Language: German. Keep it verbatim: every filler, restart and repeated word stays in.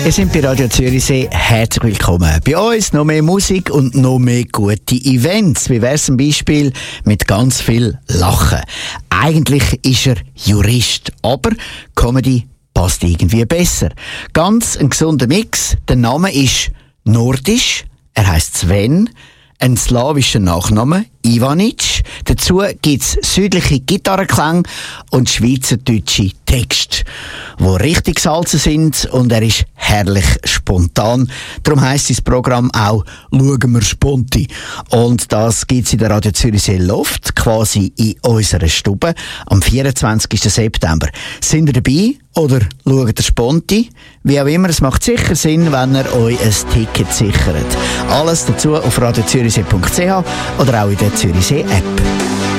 Wir sind bei Radio Zürichsee. Herzlich willkommen. Bei uns noch mehr Musik und noch mehr gute Events. Wie wär's zum Beispiel mit ganz viel Lachen? Eigentlich ist er Jurist, aber Comedy passt irgendwie besser. Ganz ein gesunder Mix. Der Name ist nordisch. Er heisst Sven. Ein slawischer Nachname, Ivanic. Dazu gibt's südliche Gitarrenklänge und schweizerdeutsche Texte, die richtig salzen sind, und er ist herrlich spontan. Darum heisst sein Programm auch «Schauen wir Sponti». Und das gibt's in der Radio Zürichsee Loft, quasi in unserer Stube, am vierundzwanzigsten September. Sind ihr dabei oder schaut ihr Sponti? Wie auch immer, es macht sicher Sinn, wenn ihr euch ein Ticket sichert. Alles dazu auf radio zürichsee punkt c h oder auch in der Zürichsee App.